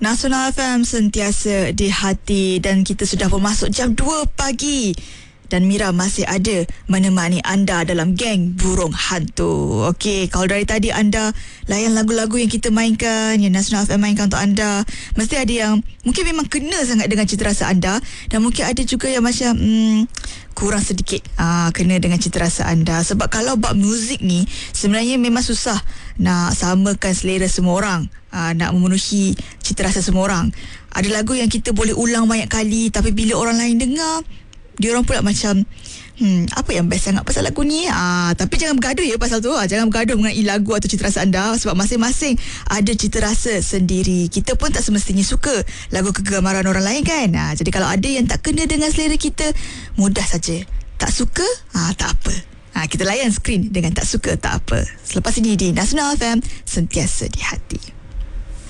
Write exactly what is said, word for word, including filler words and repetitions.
Nasional F M sentiasa di hati dan kita sudah pun masuk jam dua pagi. Dan Mira masih ada menemani anda dalam geng burung hantu. Okey, kalau dari tadi anda layan lagu-lagu yang kita mainkan, yang Nasional F M mainkan untuk anda, mesti ada yang mungkin memang kena sangat dengan cita rasa anda, dan mungkin ada juga yang macam hmm, kurang sedikit aa, kena dengan cita rasa anda. Sebab kalau bab muzik ni sebenarnya memang susah nak samakan selera semua orang, aa, nak memenuhi cita rasa semua orang. Ada lagu yang kita boleh ulang banyak kali, tapi bila orang lain dengar, dia orang pula macam Hmm, apa yang best sangat pasal lagu ni? Ah, tapi jangan bergaduh ya pasal tu. Ah, jangan bergaduh mengenai lagu atau cita rasa anda, sebab masing-masing ada cita rasa sendiri. Kita pun tak semestinya suka lagu kegemaran orang lain kan? Ah, jadi kalau ada yang tak kena dengan selera kita, mudah saja. Tak suka? Ah, tak apa. Ah, kita layan skrin dengan tak suka tak apa. Selepas ini di Nasional F M, sentiasa di hati.